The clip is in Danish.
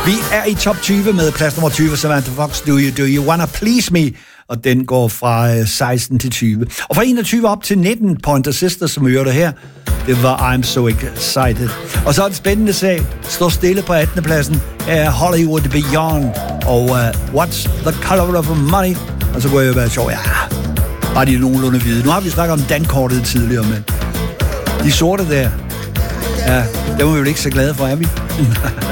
Vi er i top 20 med plads nummer 20, Samantha Fox, Do You Wanna Please Me? Og den går fra 16 til 20. Og fra 21 op til 19, Pointer Sisters, som vi hørte her, det var I'm So Excited. Og så er det spændende sag, står stille på 18. pladsen, er Hollywood Beyond, og What's the Color of Money? Og så kunne jeg jo være sjov, ja, bare de nogenlunde hvide. Nu har vi snakket om dankortet tidligere, men de sorte der, ja, dem er vi jo ikke så glade for, er vi?